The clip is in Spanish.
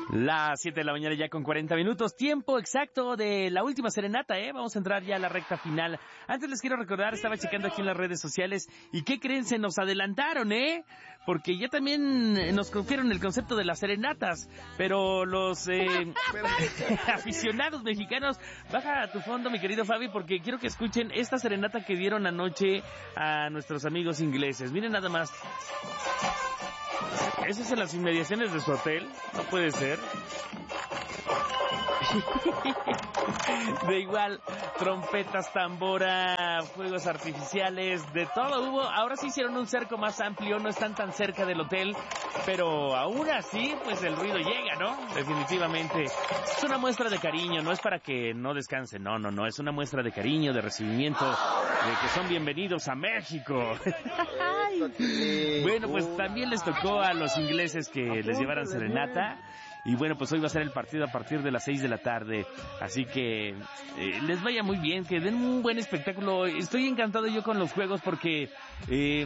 Las 7 de la mañana ya con 40 minutos, tiempo exacto de la última serenata, Vamos a entrar ya a la recta final. Antes les quiero recordar, estaba checando aquí en las redes sociales, y ¿qué creen? Se nos adelantaron, porque ya también nos confieron el concepto de las serenatas, pero los aficionados mexicanos, baja a tu fondo, mi querido Fabi, porque quiero que escuchen esta serenata que dieron anoche a nuestros amigos ingleses. Miren nada más. ¿Eso es en las inmediaciones de su hotel? No puede ser. De igual, trompetas, tambora, fuegos artificiales, de todo hubo. Ahora sí hicieron un cerco más amplio, no están tan cerca del hotel, pero aún así, pues el ruido llega, ¿no? Definitivamente. Es una muestra de cariño, no es para que no descansen, no, es una muestra de cariño, de recibimiento, de que son bienvenidos a México. Bueno, pues también les tocó a los ingleses que les llevaran serenata. Y bueno, pues hoy va a ser el partido a partir de las 6 de la tarde. Así que les vaya muy bien, que den un buen espectáculo. Estoy encantado yo con los juegos porque